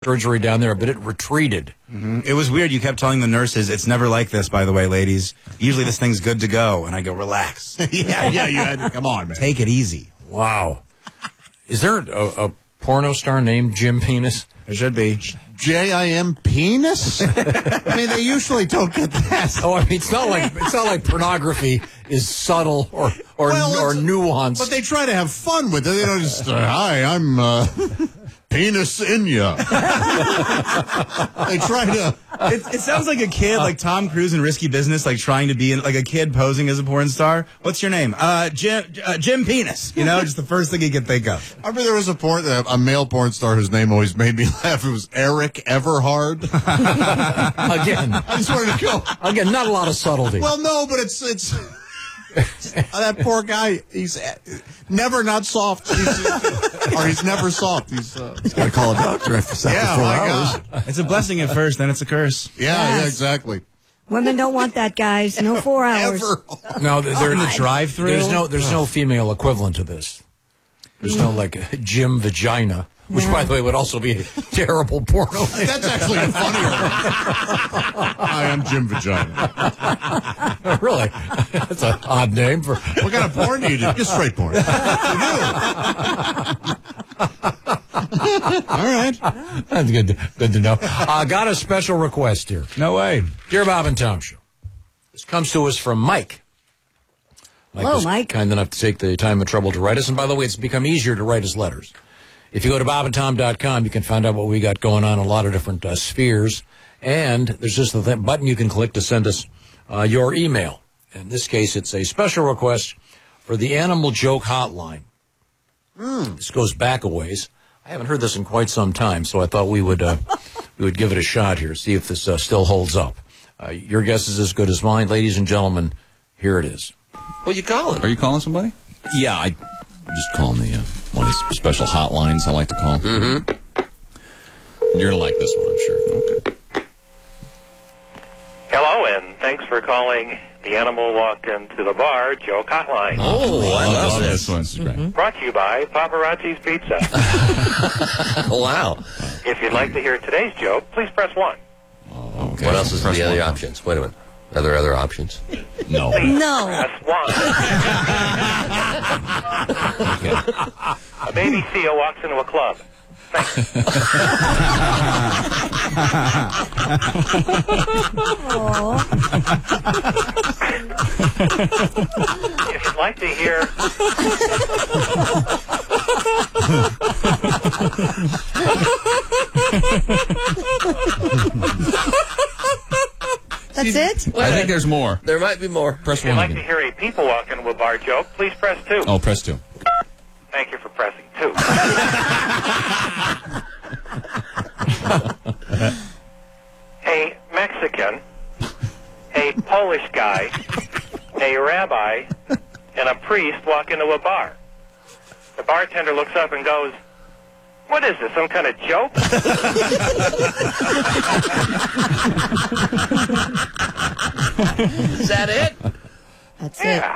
surgery down there, but it retreated. Mm-hmm. It was weird. You kept telling the nurses, it's never like this, by the way, ladies. Usually this thing's good to go. And I go, relax. yeah, you had to, come on, man. Take it easy. Wow. Is there a porno star named Jim Penis? There should be. J-I-M penis? I mean, they usually don't get that. Oh, I mean, it's not like pornography is subtle or nuanced. But they try to have fun with it. They don't just, hi, I'm penis in ya. They try to. It sounds like a kid, like Tom Cruise in Risky Business, like trying to be like a kid posing as a porn star. What's your name? Jim Penis. You know, just the first thing you can think of. I remember there was a male porn star whose name always made me laugh. It was Eric Everhard. Again, I just wanted to go. Again, not a lot of subtlety. Well, no, but it's that poor guy. He's never not soft. He's never soft. He's got to call a doctor after 4 hours. God. It's a blessing at first, then it's a curse. Yeah, exactly. Women don't want that, guys. No 4 hours. No, they're in the drive-through. There's no female equivalent to this. There's no like Jim Vagina, which by the way would also be a terrible porno. That's actually funnier. Hi, I'm Jim Vagina. Really? That's an odd name for. What kind of porn do you do? Just straight porn. All right. That's good to know. Got a special request here. No way. Dear Bob and Tom Show. This comes to us from Mike. Hello, Mike. Kind enough to take the time and trouble to write us. And by the way, it's become easier to write us letters. If you go to bobandtom.com, you can find out what we got going on in a lot of different spheres. And there's just a button you can click to send us your email. In this case, it's a special request for the Animal Joke Hotline. This goes back a ways. I haven't heard this in quite some time, so I thought we would give it a shot here, see if this still holds up. Your guess is as good as mine. Ladies and gentlemen, here it is. What you calling? Are you calling somebody? Yeah, I'm just calling the one of these special hotlines I like to call. Mm-hmm. You're going to like this one, I'm sure. Okay. Hello, and thanks for calling the Animal Walk Into the Bar joke hotline. Oh, I love this one. This is great. Brought to you by Paparazzi's Pizza. Wow. If you'd like to hear today's joke, please press 1. Oh, okay. What else is the other options? Wait a minute. Are there other options? No. No. Press 1. A baby seal walks into a club. Thanks. If you'd like to hear... That's it? I think there's more. There might be more. Press If you'd 1 like again. to hear a people walk into a bar joke, please press 2. Oh, press 2. Thank you for pressing 2. A Mexican, a Polish guy, a rabbi, and a priest walk into a bar. The bartender looks up and goes, "What is this, some kind of joke?" Is that it? That's Yeah.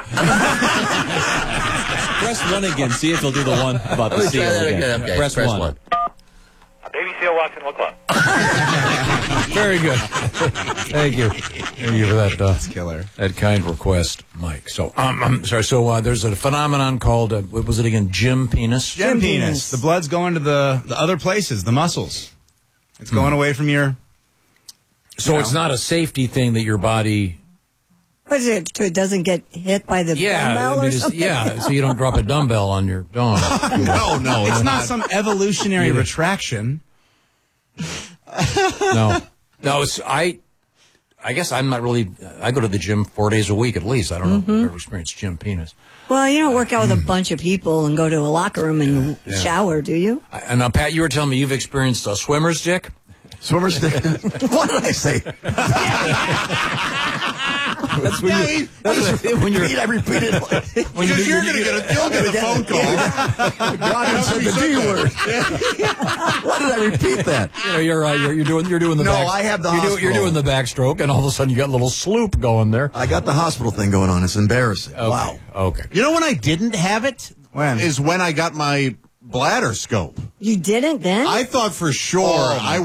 Press 1 again. See if he'll do the one about the Let me seal try that again. again. Okay, Press 1. A baby seal walks into a club. Very good. Thank you. Thank you for that. That's killer. That kind request, Mike. So, I'm sorry. So, there's a phenomenon called, what was it again? Jim Penis? Jim Penis. The blood's going to the other places, the muscles. It's going away from your... So it's not a safety thing that your body... What is it? So it doesn't get hit by the dumbbell or something? so you don't drop a dumbbell on your dong. No. It's not some evolutionary retraction. No, it's I guess I'm not really. I go to the gym 4 days a week at least. I don't know if you've ever experienced Jim Penis. Well, you don't work out with a bunch of people and go to a locker room and shower, do you? And now, Pat, you were telling me you've experienced a swimmer's dick. Swimmer's dick. What did I say? That's when I repeated it. Because you're going to get a phone call. God said the D word. Why did I repeat that? You know, you're doing the No, back, I have the you're hospital. doing the backstroke, and all of a sudden you got a little sloop going there. I got the hospital thing going on. It's embarrassing. Okay. Wow. Okay. You know when I didn't have it? When? Is when I got my bladder scope. You didn't then? I thought for sure Oh, my I